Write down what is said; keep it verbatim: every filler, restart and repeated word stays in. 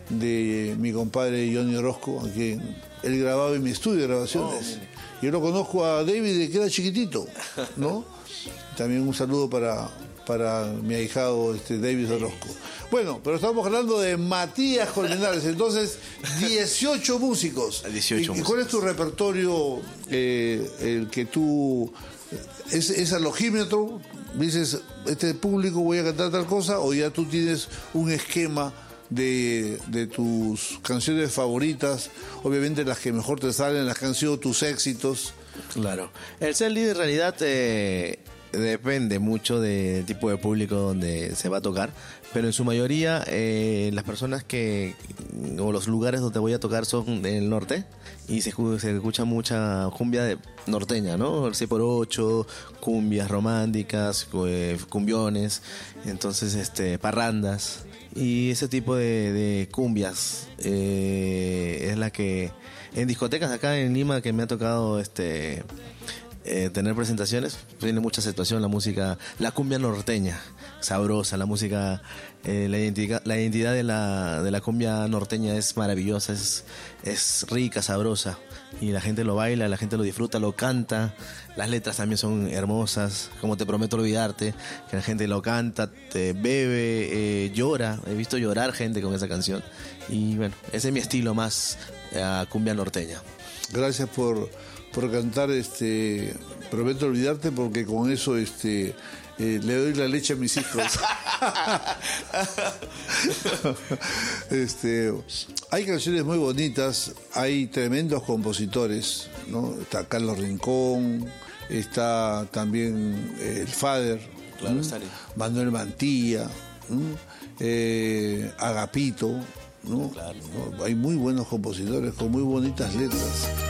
de mi compadre Johnny Orozco, a quien él grababa en mi estudio de grabaciones. Oh, yo lo conozco a David de que era chiquitito, ¿no? También un saludo para, para mi ahijado este, David Orozco. Bueno, pero estamos hablando de Matías Colmenares, entonces dieciocho músicos. dieciocho ¿Y, ¿Y cuál es tu repertorio, eh, el que tú... ¿Es, es alogímetro? Dices, este público voy a cantar tal cosa, o ya tú tienes un esquema de, de tus canciones favoritas, obviamente las que mejor te salen, las que han sido tus éxitos? Claro. El set lead en realidad eh, depende mucho del tipo de público donde se va a tocar, pero en su mayoría eh, las personas que o los lugares donde voy a tocar son del norte y se, se escucha mucha cumbia de, norteña, ¿no? El seis por ocho, cumbias románticas, cumbiones, entonces este parrandas y ese tipo de, de cumbias eh, es la que en discotecas acá en Lima que me ha tocado este eh, tener presentaciones, tiene mucha aceptación la música, la cumbia norteña, sabrosa, la música, eh, la identidad, la identidad de la de la cumbia norteña es maravillosa, es es rica, sabrosa y la gente lo baila, la gente lo disfruta, lo canta, las letras también son hermosas, como Te prometo olvidarte, que la gente lo canta, te bebe, eh, llora, he visto llorar gente con esa canción y bueno, ese es mi estilo más eh, cumbia norteña. Gracias por por cantar este Prometo olvidarte, porque con eso este eh, le doy la leche a mis hijos. este hay canciones muy bonitas, hay tremendos compositores, ¿no? Está Carlos Rincón, está también eh, el Fader, claro, Manuel Mantilla, eh, Agapito, ¿no? Claro. ¿no? Hay muy buenos compositores con muy bonitas letras.